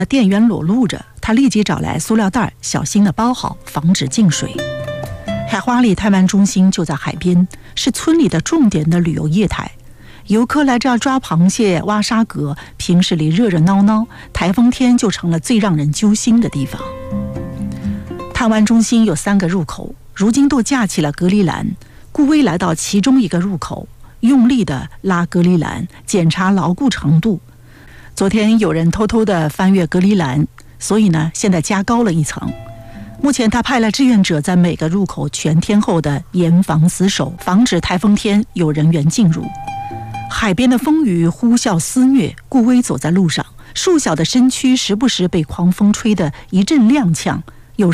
店员裸露着，他立即找来塑料袋，小心地包好，防止进水。海花里滩湾中心就在海边，是村里的重点的旅游业态。游客来这儿抓螃蟹、挖沙蛤，平时里热热闹闹，台风天就成了最让人揪心的地方。滩湾中心有3个入口，如今都架起了隔离栏。顾威来到其中一个入口，用力地拉隔离栏，检查牢固程度。昨天有人偷偷地翻越隔离栏，所以呢，现在加高了1层。目前他派了志愿者在每个入口全天候的严防死守，防止台风天有人员进入。海边的风雨呼啸肆虐，顾威走在路上，瘦小的身躯时不时被狂风吹得一阵踉跄。